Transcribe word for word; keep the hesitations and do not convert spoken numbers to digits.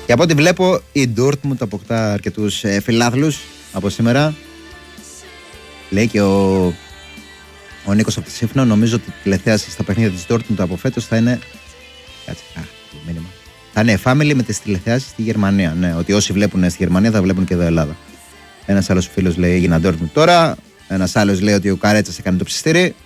Και από ό,τι βλέπω, η Dortmund αποκτά αρκετούς ε, φιλάθλους από σήμερα. Λέει και ο, ο Νίκος από τη Σύφνο, νομίζω ότι η τηλεθέαση στα παιχνίδια της Dortmund από φέτος θα είναι. Κάτσε, α, μήνυμα. Θα είναι family με τις τηλεθέασεις στη Γερμανία. Ναι, ότι όσοι βλέπουν στη Γερμανία θα βλέπουν και εδώ Ελλάδα. Ένας άλλος φίλος λέει έγινα Dortmund τώρα. Ένας άλλος λέει ότι ο Καρέτσας έκανε το ψιστήρι.